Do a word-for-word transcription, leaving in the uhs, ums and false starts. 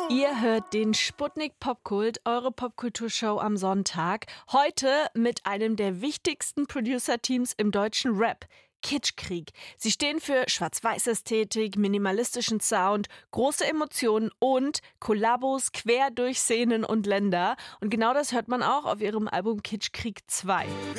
Ihr hört den Sputnik Popkult, eure Popkulturshow am Sonntag. Heute mit einem der wichtigsten Producer-Teams im deutschen Rap, Kitschkrieg. Sie stehen für Schwarz-Weiß-Ästhetik, minimalistischen Sound, große Emotionen und Kollabos quer durch Szenen und Länder. Und genau das hört man auch auf ihrem Album Kitschkrieg zwei.